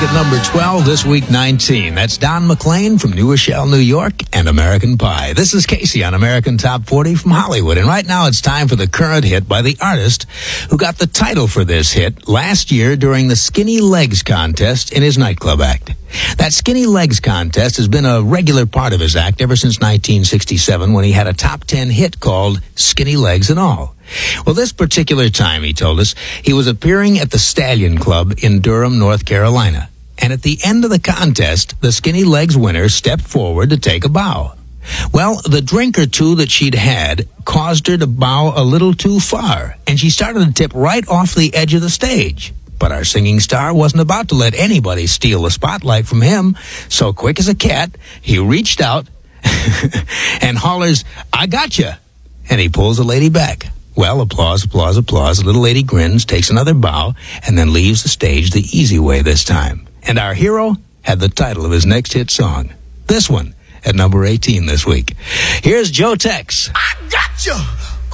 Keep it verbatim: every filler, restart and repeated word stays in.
at number twelve, this week nineteen. That's Don McLean from New Rochelle, New York, and American Pie. This is Casey on American Top forty from Hollywood. And right now it's time for the current hit by the artist who got the title for this hit last year during the Skinny Legs contest in his nightclub act. That Skinny Legs contest has been a regular part of his act ever since nineteen sixty-seven, when he had a top ten hit called Skinny Legs and All. Well, this particular time, he told us, he was appearing at the Stallion Club in Durham, North Carolina. And at the end of the contest, the Skinny Legs winner stepped forward to take a bow. Well, the drink or two that she'd had caused her to bow a little too far, and she started to tip right off the edge of the stage. But our singing star wasn't about to let anybody steal the spotlight from him. So quick as a cat, he reached out and hollers, "I gotcha!" And he pulls the lady back. Well, applause, applause, applause. The little lady grins, takes another bow, and then leaves the stage the easy way this time. And our hero had the title of his next hit song. This one at number eighteen this week. Here's Joe Tex. I gotcha!